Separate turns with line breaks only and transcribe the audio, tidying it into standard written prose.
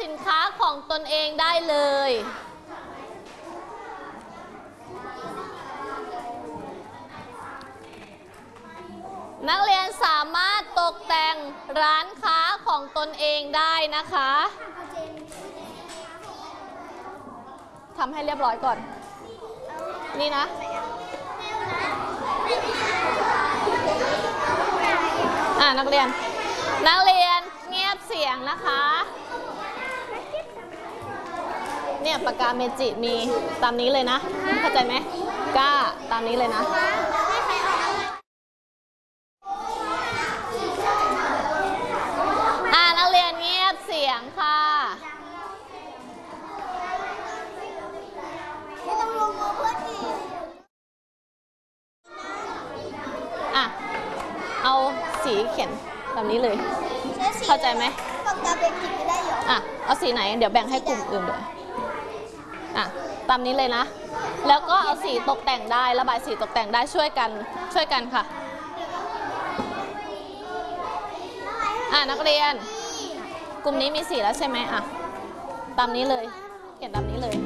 สินค้าของตนเองได้เลยนักเรียนสามารถตกแต่งร้านค้าของตนเองได้นะคะทำให้เรียบร้อยก่อนนี่นะนักเรียนเงียบเสียงนะคะเนี่ยปากกาเมจิมีตามนี้เลยนะเข้าใจไหมก้าตามนี้เลยนะนักเรียนเงียบเสียงค่ะไม่ต้องลงมือเพื่อนอีกเอาสีเขียนแบบนี้เลยเข้าใจไหมปากกาเบจิไม่ได้หรอเอาสีไหนเดี๋ยวแบ่งให้กลุ่มอื่นเลยตามนี้เลยนะแล้วก็เอาสีตกแต่งได้ระบายสีตกแต่งได้ช่วยกันค่ะนักเรียนกลุ่มนี้มีสีแล้วใช่ไหมตามนี้เลยเขียนตามนี้เลย